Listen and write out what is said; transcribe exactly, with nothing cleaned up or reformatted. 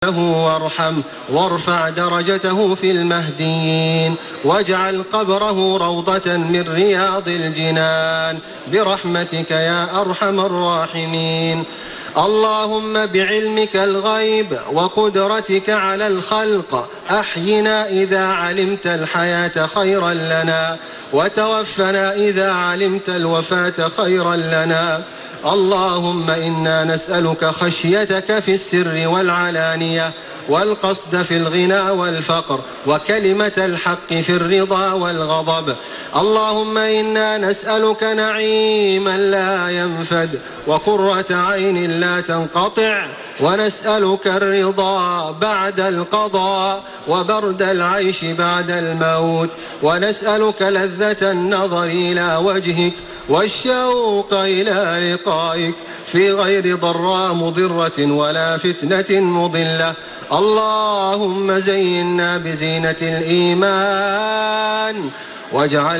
وارحمه وارفع درجته في المهديين، واجعل قبره روضة من رياض الجنان برحمتك يا أرحم الراحمين. اللهم بعلمك الغيب وقدرتك على الخلق أحينا إذا علمت الحياة خيرا لنا، وتوفنا إذا علمت الوفاة خيرا لنا. اللهم إنا نسألك خشيتك في السر والعلانية، والقصد في الغنى والفقر، وكلمة الحق في الرضا والغضب. اللهم إنا نسألك نعيما لا ينفد، وقرة عين لا تنقطع، ونسألك الرضا بعد القضاء، وبرد العيش بعد الموت، ونسألك لذة النظر إلى وجهك والشوق إلى لقائك في غير ضراء مضرة ولا فتنة مضلة. اللهم زينا بزينة الإيمان، واجعل